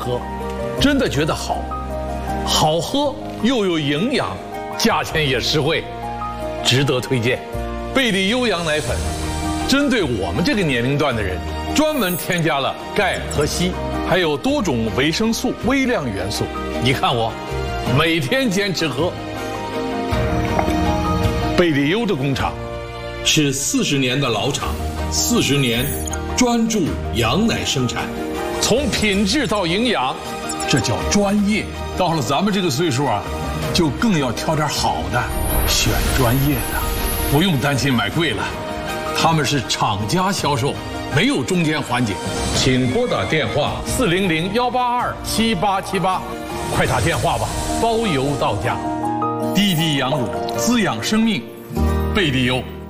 喝，真的觉得好，好喝又有营养，价钱也实惠，值得推荐。贝利优羊奶粉，针对我们这个年龄段的人，专门添加了钙和硒，还有多种维生素、微量元素。你看我，每天坚持喝。贝利优的工厂是40年的老厂，40年专注羊奶生产，从品质到营养，这叫专业。到了咱们这个岁数啊，就更要挑点好的，选专业的，不用担心买贵了。他们是厂家销售，没有中间环节。请拨打电话400-182-7878，快打电话吧，包邮到家。滴滴羊乳滋养生命，贝利优。